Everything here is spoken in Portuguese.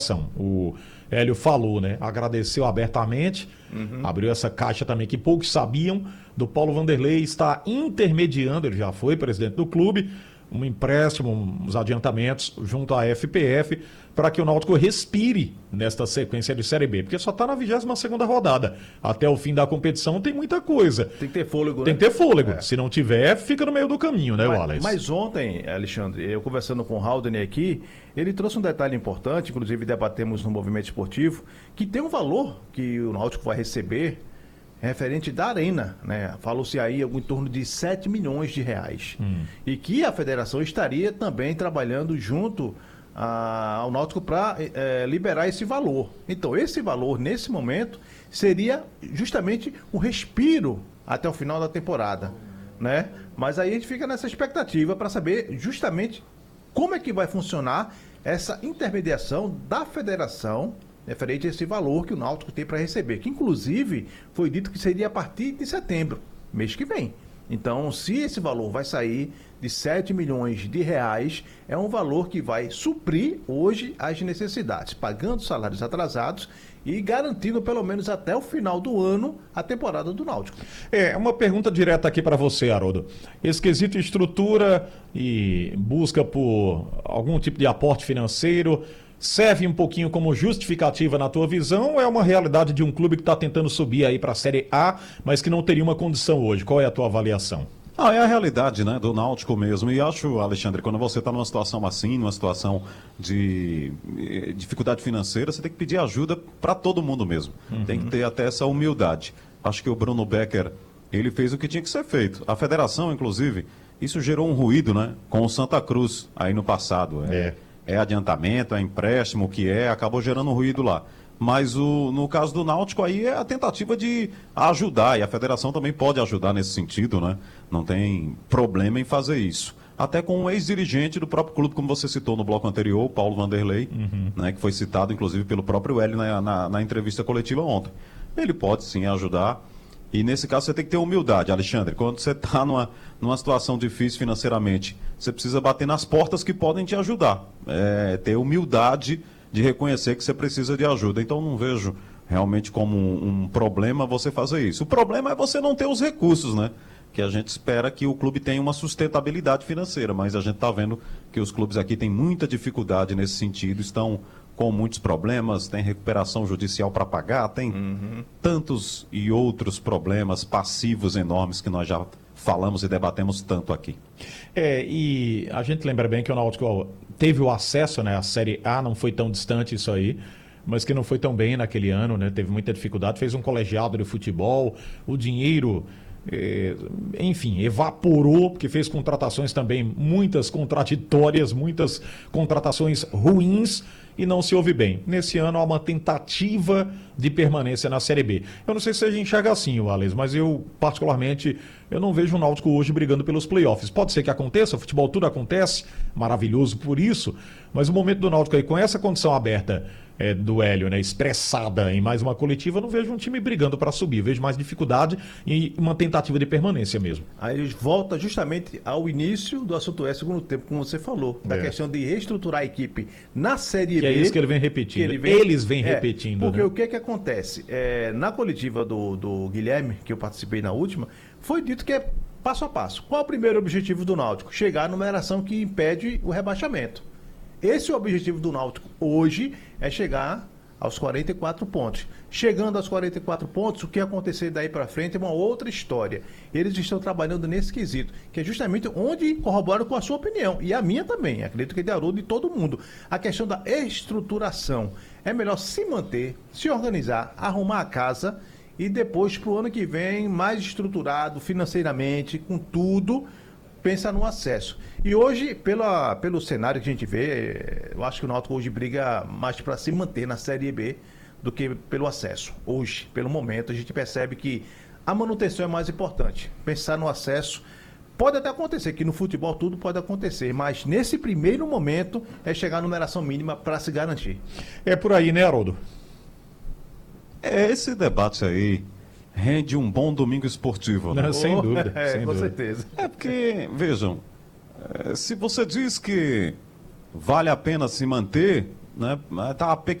O Hélio falou, né? Agradeceu abertamente, abriu essa caixa também que poucos sabiam, do Paulo Vanderlei está intermediando, ele já foi presidente do clube, um empréstimo, uns adiantamentos junto à FPF, para que o Náutico respire nesta sequência de Série B, porque só está na 22ª rodada. Até o fim da competição tem muita coisa. Tem que ter fôlego, Tem né? que ter fôlego. Se não tiver, fica no meio do caminho, né, Wallace? Mas ontem, Alexandre, eu conversando com o Haldane aqui, ele trouxe um detalhe importante, inclusive debatemos no Movimento Esportivo, que tem um valor que o Náutico vai receber referente da Arena, né? Falou-se aí em torno de 7 milhões de reais. E que a federação estaria também trabalhando junto ao Náutico para liberar esse valor. Então, esse valor, nesse momento, seria justamente um respiro até o final da temporada, né? Mas aí a gente fica nessa expectativa para saber justamente como é que vai funcionar essa intermediação da federação referente a esse valor que o Náutico tem para receber, que inclusive foi dito que seria a partir de setembro, mês que vem. Então, se esse valor vai sair de 7 milhões de reais, é um valor que vai suprir hoje as necessidades, pagando salários atrasados e garantindo pelo menos até o final do ano a temporada do Náutico. Uma pergunta direta aqui para você, Haroldo. Esse quesito estrutura e busca por algum tipo de aporte financeiro serve um pouquinho como justificativa na tua visão ou é uma realidade de um clube que está tentando subir aí para a Série A, mas que não teria uma condição hoje? Qual é a tua avaliação? É a realidade, né, do Náutico mesmo. E acho, Alexandre, quando você está numa situação assim, numa situação de dificuldade financeira, você tem que pedir ajuda para todo mundo mesmo. Tem que ter até essa humildade. Acho que o Bruno Becker, ele fez o que tinha que ser feito. A federação, inclusive, isso gerou um ruído, né, com o Santa Cruz aí no passado. É adiantamento, é empréstimo, acabou gerando um ruído lá. Mas no caso do Náutico aí é a tentativa de ajudar, e a federação também pode ajudar nesse sentido, né? Não tem problema em fazer isso. Até com um ex-dirigente do próprio clube, como você citou no bloco anterior, o Paulo Vanderlei, né, que foi citado inclusive pelo próprio Hélio na entrevista coletiva ontem. Ele pode sim ajudar, e nesse caso você tem que ter humildade, Alexandre. Quando você está numa situação difícil financeiramente, você precisa bater nas portas que podem te ajudar. Ter humildade de reconhecer que você precisa de ajuda. Então não vejo realmente como um problema você fazer isso. O problema é você não ter os recursos, né? Que a gente espera que o clube tenha uma sustentabilidade financeira, mas a gente está vendo que os clubes aqui têm muita dificuldade nesse sentido, estão com muitos problemas, tem recuperação judicial para pagar, tem tantos e outros problemas passivos enormes que nós já falamos e debatemos tanto aqui. E a gente lembra bem que o Náutico teve o acesso, né, à Série A, não foi tão distante isso aí, mas que não foi tão bem naquele ano, né, teve muita dificuldade, fez um colegiado de futebol, o dinheiro, enfim, evaporou, porque fez contratações também muitas contraditórias, muitas contratações ruins, e não se ouve bem. Nesse ano há uma tentativa de permanência na Série B. Eu não sei se a gente enxerga assim, Wallace, mas eu, particularmente, eu não vejo o Náutico hoje brigando pelos playoffs. Pode ser que aconteça, o futebol tudo acontece, maravilhoso por isso, mas o momento do Náutico aí, com essa condição aberta do Hélio, né, expressada em mais uma coletiva, eu não vejo um time brigando para subir, eu vejo mais dificuldade e uma tentativa de permanência mesmo. Aí volta justamente ao início do assunto segundo tempo, como você falou, da questão de reestruturar a equipe na Série B. Que é isso que ele vem repetindo. Eles vêm repetindo. Porque né? o que acontece? Na coletiva do Guilherme, que eu participei na última, foi dito que é passo a passo. Qual é o primeiro objetivo do Náutico? Chegar à numeração que impede o rebaixamento. Esse é o objetivo do Náutico hoje, é chegar aos 44 pontos. Chegando aos 44 pontos, o que acontecer daí para frente é uma outra história. Eles estão trabalhando nesse quesito, que é justamente onde corroboram com a sua opinião, e a minha também, acredito que é de Haroldo e de todo mundo. A questão da estruturação. É melhor se manter, se organizar, arrumar a casa e depois, para o ano que vem, mais estruturado financeiramente, com tudo, pensa no acesso. E hoje, pelo cenário que a gente vê, eu acho que o Náutico hoje briga mais para se manter na Série B do que pelo acesso. Hoje, pelo momento, a gente percebe que a manutenção é mais importante. Pensar no acesso pode até acontecer, que no futebol tudo pode acontecer, mas nesse primeiro momento é chegar à numeração mínima para se garantir. É por aí, né, Haroldo? Esse debate aí rende um bom domingo esportivo, né? Não, sem dúvida. Sem com dúvida. certeza. Porque, vejam, se você diz que vale a pena se manter, né? Tá